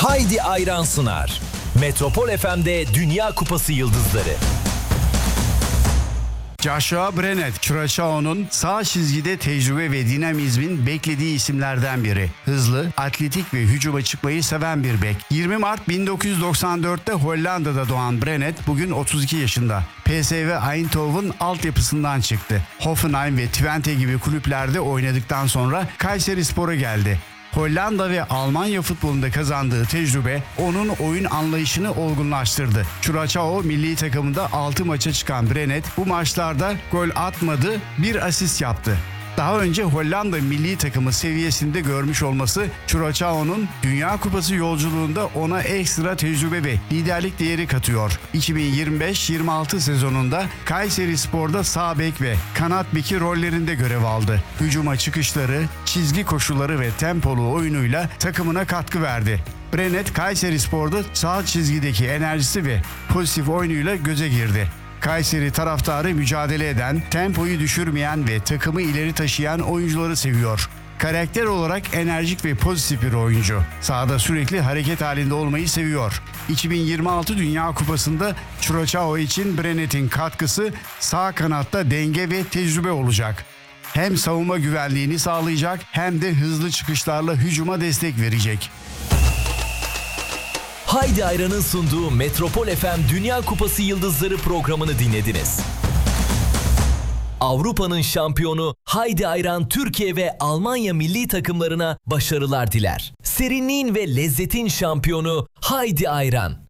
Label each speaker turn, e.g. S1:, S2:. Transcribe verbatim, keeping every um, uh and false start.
S1: Haydi Ayran sunar. Metropol F M'de Dünya Kupası Yıldızları.
S2: Joshua Brennett, Curaçao'nun sağ çizgide tecrübe ve dinamizmin beklediği isimlerden biri. Hızlı, atletik ve hücuma çıkmayı seven bir bek. yirmi Mart bin dokuz yüz doksan dörtte Hollanda'da doğan Brennett bugün otuz iki yaşında. P S V Eindhoven altyapısından çıktı. Hoffenheim ve Twente gibi kulüplerde oynadıktan sonra Kayserispor'a geldi. Hollanda ve Almanya futbolunda kazandığı tecrübe onun oyun anlayışını olgunlaştırdı. Curaçao milli takımında altı maça çıkan Brennett bu maçlarda gol atmadı, bir asist yaptı. Daha önce Hollanda milli takımı seviyesinde görmüş olması Curaçao'nun Dünya Kupası yolculuğunda ona ekstra tecrübe ve liderlik değeri katıyor. iki bin yirmi beş yirmi altı sezonunda Kayserispor'da sağ bek ve kanat beki rollerinde görev aldı. Hücuma çıkışları, çizgi koşuları ve tempolu oyunuyla takımına katkı verdi. Brennett Kayserispor'da sağ çizgideki enerjisi ve pozitif oyunuyla göze girdi. Kayseri taraftarı mücadele eden, tempoyu düşürmeyen ve takımı ileri taşıyan oyuncuları seviyor. Karakter olarak enerjik ve pozitif bir oyuncu. Sahada sürekli hareket halinde olmayı seviyor. iki bin yirmi altı Dünya Kupası'nda Curaçao için Brennett'in katkısı sağ kanatta denge ve tecrübe olacak. Hem savunma güvenliğini sağlayacak hem de hızlı çıkışlarla hücuma destek verecek.
S1: Haydi Ayran'ın sunduğu Metropol F M Dünya Kupası Yıldızları programını dinlediniz. Avrupa'nın şampiyonu Haydi Ayran Türkiye ve Almanya milli takımlarına başarılar diler. Serinliğin ve lezzetin şampiyonu Haydi Ayran.